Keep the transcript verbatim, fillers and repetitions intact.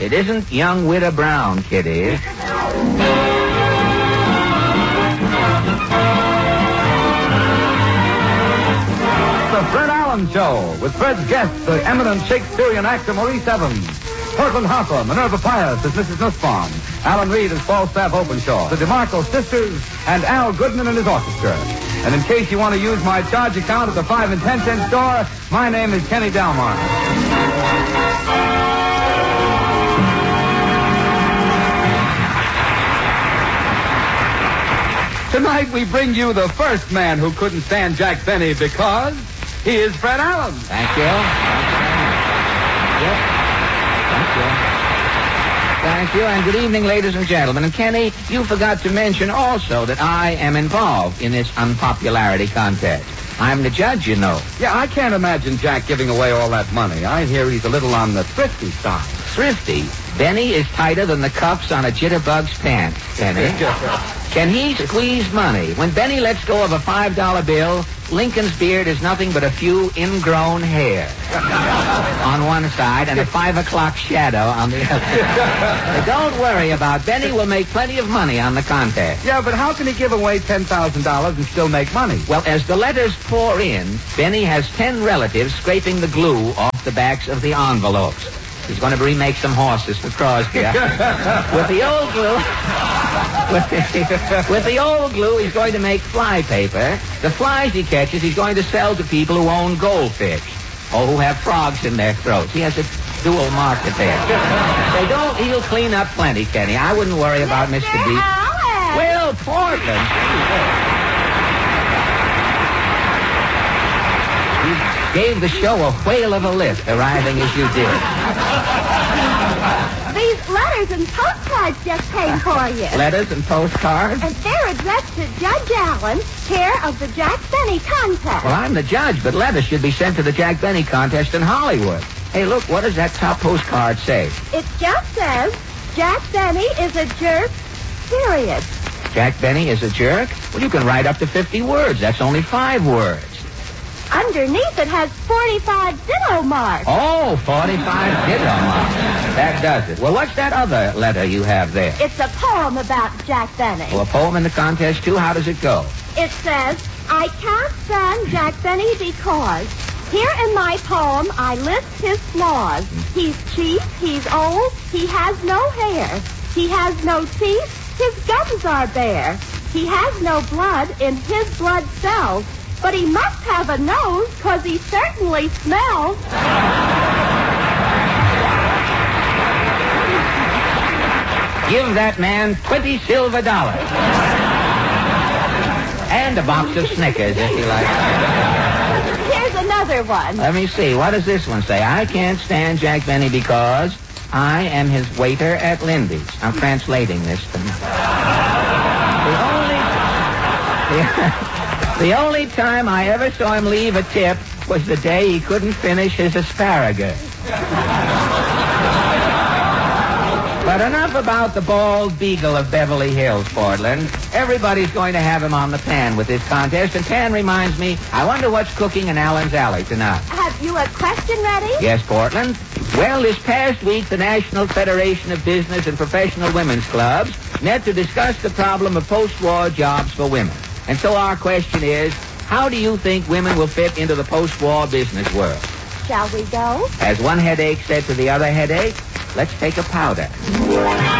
It isn't young Widow Brown, Kitty. The Fred Allen Show, with Fred's guest, the eminent Shakespearean actor Maurice Evans. Portland Harper, Minerva Pius as Missus Nussbaum. Alan Reed as Falstaff Openshaw. The DeMarco Sisters, and Al Goodman and his orchestra. And in case you want to use my charge account at the five and ten cent store, my name is Kenny Dalmar. Tonight we bring you the first man who couldn't stand Jack Benny because he is Fred Allen. Thank you. Yep. Thank you. Thank you, and good evening, ladies and gentlemen. And Kenny, you forgot to mention also that I am involved in this unpopularity contest. I'm the judge, you know. Yeah, I can't imagine Jack giving away all that money. I hear he's a little on the thrifty side. Thrifty? Benny is tighter than the cuffs on a jitterbug's pants, Benny. Can he squeeze money? When Benny lets go of a five dollar bill, Lincoln's beard is nothing but a few ingrown hair on one side and a five o'clock shadow on the other. Don't worry about Benny. Will make plenty of money on the contest. Yeah, but how can he give away ten thousand dollars and still make money? Well, as the letters pour in, Benny has ten relatives scraping the glue off the backs of the envelopes. He's going to remake some horses for Crosby. With the old glue, with the, with the old glue, he's going to make fly paper. The flies he catches, he's going to sell to people who own goldfish or who have frogs in their throats. He has a dual market there. They don't. He'll clean up plenty, Kenny. I wouldn't worry about Mister B. Allen. Well, Portland. Gave the show a whale of a lift, arriving as you did. These letters and postcards just came for you. Letters and postcards? And they're addressed to Judge Allen, chair of the Jack Benny contest. Well, I'm the judge, but letters should be sent to the Jack Benny contest in Hollywood. Hey, look, what does that top postcard say? It just says, Jack Benny is a jerk, period. Jack Benny is a jerk? Well, you can write up to fifty words. That's only five words. Underneath it has forty-five ditto marks. Oh, forty-five ditto marks. That does it. Well, what's that other letter you have there? It's a poem about Jack Benny. Well, a poem in the contest, too? How does it go? It says, I can't stand Jack Benny because here in my poem I list his flaws. He's cheap, he's old, he has no hair. He has no teeth, his gums are bare. He has no blood in his blood cells. But he must have a nose, because he certainly smells. Give that man twenty silver dollars. And a box of Snickers, if you like. Here's another one. Let me see. What does this one say? I can't stand Jack Benny because I am his waiter at Lindy's. I'm translating this to me. The only... The, The only time I ever saw him leave a tip was the day he couldn't finish his asparagus. But enough about the bald beagle of Beverly Hills, Portland. Everybody's going to have him on the pan with this contest, and pan reminds me, I wonder what's cooking in Allen's Alley tonight. Have you a question ready? Yes, Portland. Well, this past week, the National Federation of Business and Professional Women's Clubs met to discuss the problem of post-war jobs for women. And so our question is, how do you think women will fit into the post-war business world? Shall we go? As one headache said to the other headache, let's take a powder.